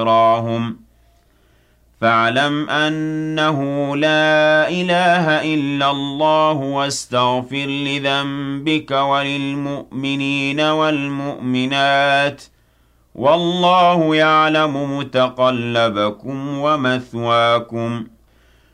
ذكراهم فاعلم أنه لا إله إلا الله واستغفر لذنبك وللمؤمنين والمؤمنات والله يعلم متقلبكم ومثواكم